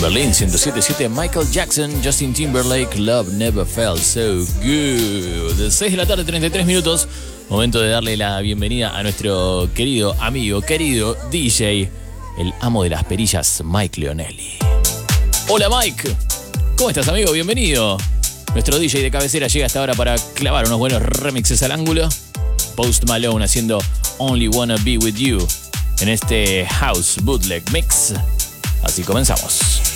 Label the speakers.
Speaker 1: Berlín 107.7, Michael Jackson, Justin Timberlake, Love Never Felt So Good. 6 de la tarde, 33 minutos. Momento de darle la bienvenida a nuestro querido amigo, querido DJ, el amo de las perillas, Mike Leonelli. Hola Mike, ¿cómo estás amigo? Bienvenido. Nuestro DJ de cabecera llega hasta ahora para clavar unos buenos remixes al ángulo. Post Malone haciendo Only Wanna Be With You en este House Bootleg Mix. Así comenzamos.